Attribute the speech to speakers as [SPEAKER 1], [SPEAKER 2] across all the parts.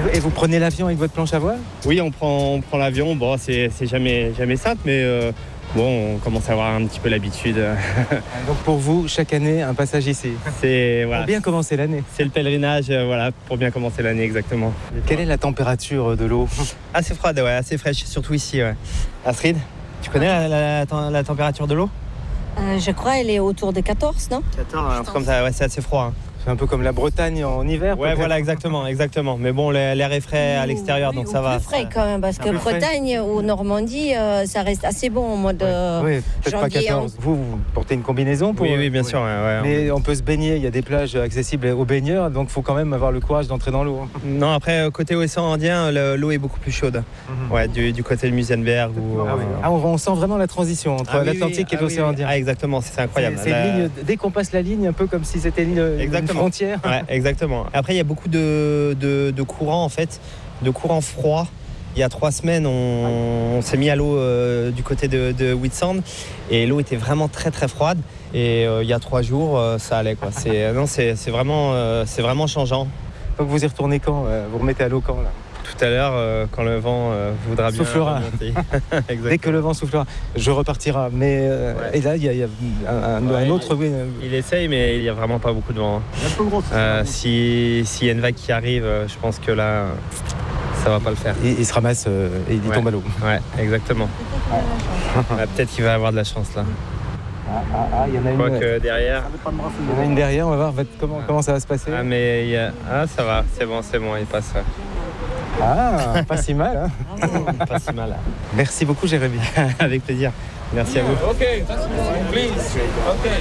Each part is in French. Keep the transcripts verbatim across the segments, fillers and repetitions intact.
[SPEAKER 1] Et vous prenez l'avion avec votre planche à voile?
[SPEAKER 2] Oui, on prend, on prend l'avion. Bon, c'est, c'est jamais, jamais simple, mais euh, bon, on commence à avoir un petit peu l'habitude.
[SPEAKER 1] Donc pour vous, chaque année, un passage ici.
[SPEAKER 2] C'est, voilà,
[SPEAKER 1] Pour bien commencer l'année.
[SPEAKER 2] c'est le pèlerinage, euh, voilà, pour bien commencer l'année, exactement.
[SPEAKER 1] Quelle est la température de l'eau?
[SPEAKER 2] Assez froide, ouais, assez fraîche, surtout ici. Ouais. Astrid, tu connais la, la, la, la température de l'eau?
[SPEAKER 3] Euh, je crois qu'elle est autour de quatorze, non?
[SPEAKER 2] quatorze, un truc comme ça, ouais, c'est assez froid. Hein.
[SPEAKER 1] C'est un peu comme la Bretagne en hiver.
[SPEAKER 2] Ouais,
[SPEAKER 1] peut-être.
[SPEAKER 2] voilà, exactement, exactement. Mais bon, l'air est frais à l'extérieur,
[SPEAKER 3] Oui,
[SPEAKER 2] donc
[SPEAKER 3] ou
[SPEAKER 2] ça va.
[SPEAKER 3] plus frais quand même, parce
[SPEAKER 1] Un
[SPEAKER 3] que
[SPEAKER 1] peu frais.
[SPEAKER 3] Bretagne ou Normandie, euh, ça reste assez bon au mois de
[SPEAKER 1] Oui, peut-être pas
[SPEAKER 3] janvier.
[SPEAKER 1] quatorze. Vous, vous portez une combinaison pour...
[SPEAKER 2] Oui, oui, bien sûr. Ouais, ouais.
[SPEAKER 1] Mais on peut se baigner, il y a des plages accessibles aux baigneurs, donc il faut quand même avoir le courage d'entrer dans l'eau.
[SPEAKER 2] Non, après, côté océan Indien, le- l'eau est beaucoup plus chaude.
[SPEAKER 1] Mhm.
[SPEAKER 2] Ouais, du, du côté de Musenberg. Ou,
[SPEAKER 1] Ah oui. Ah, on, on sent vraiment la transition entre
[SPEAKER 2] Ah oui,
[SPEAKER 1] l'Atlantique
[SPEAKER 2] oui,
[SPEAKER 1] et
[SPEAKER 2] ah
[SPEAKER 1] l'océan
[SPEAKER 2] oui,
[SPEAKER 1] Indien.
[SPEAKER 2] Ah, exactement, c'est incroyable.
[SPEAKER 1] C'est, c'est
[SPEAKER 2] La-
[SPEAKER 1] une ligne, dès qu'on passe la ligne, un peu comme si c'était une, une
[SPEAKER 2] Exactement.
[SPEAKER 1] frontière.
[SPEAKER 2] Ouais, exactement. Après, il y a beaucoup de, de, de courants, en fait, de courants froids. Il y a trois semaines, on, on s'est mis à l'eau euh, du côté de, de Whitsand et l'eau était vraiment très très froide. Et euh, il y a trois jours, euh, ça allait, quoi. C'est, non, c'est, c'est, vraiment, euh, c'est vraiment changeant.
[SPEAKER 1] Donc vous y retournez quand euh, Vous remettez à l'eau quand là?
[SPEAKER 2] Tout à l'heure, euh, quand le vent euh, voudra bien
[SPEAKER 1] Soufflera.
[SPEAKER 2] remonter.
[SPEAKER 1] Dès que le vent soufflera, je repartira. Mais euh,
[SPEAKER 2] Ouais.
[SPEAKER 1] et là, il y a, il y a un, un-
[SPEAKER 2] Ouais,
[SPEAKER 1] un autre. Oui, euh,
[SPEAKER 2] Il essaye, mais il n'y a vraiment pas beaucoup de vent. Euh, si, s'il y a une vague qui arrive, euh, je pense que là, euh, ça va pas le faire.
[SPEAKER 1] il, il se ramasse euh, et il
[SPEAKER 2] Ouais.
[SPEAKER 1] tombe à l'eau.
[SPEAKER 2] Ouais, exactement. Ah, peut-être qu'il va avoir de la chance là.
[SPEAKER 1] Ah, ah, ah, il y en a une,
[SPEAKER 2] Quoique derrière.
[SPEAKER 1] il y en a une derrière. On va voir va- comment, comment ça va se passer.
[SPEAKER 2] Ah, mais il y a... ah, ça va, c'est bon, c'est bon, il passe. ouais.
[SPEAKER 1] Ah, pas si mal. Hein.
[SPEAKER 2] Pas si mal.
[SPEAKER 1] Merci beaucoup, Jérémy.
[SPEAKER 2] Avec plaisir. Merci à vous.
[SPEAKER 4] Okay, please. Okay.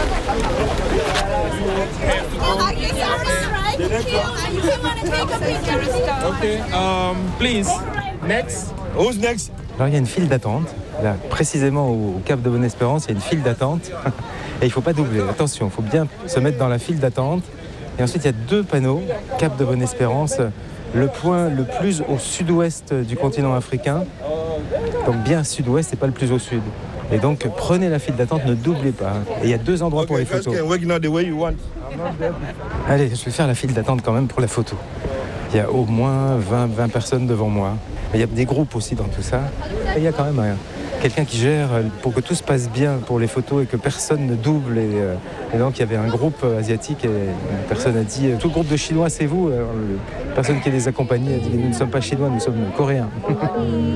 [SPEAKER 4] Okay, um, please. Next. Who's next?
[SPEAKER 1] Alors il y a une file d'attente. Là, précisément au Cap de Bonne-Espérance, il y a une file d'attente. Et il ne faut pas doubler. Attention, il faut bien se mettre dans la file d'attente. Et ensuite, il y a deux panneaux. Cap de Bonne-Espérance, le point le plus au sud-ouest du continent africain. Donc bien sud-ouest et pas le plus au sud. Et donc prenez la file d'attente, ne doublez pas. Et il y a deux endroits pour les photos. Allez, je vais faire la file d'attente quand même pour la photo. Il y a au moins vingt, vingt personnes devant moi. Mais il y a des groupes aussi dans tout ça. Et il y a quand même un- quelqu'un qui gère pour que tout se passe bien pour les photos et que personne ne double. Et, euh, et donc il y avait un groupe asiatique et une personne a dit « Tout le groupe de Chinois, c'est vous ?» Alors, La personne qui les accompagnait a dit « Nous ne sommes pas Chinois, nous sommes Coréens. »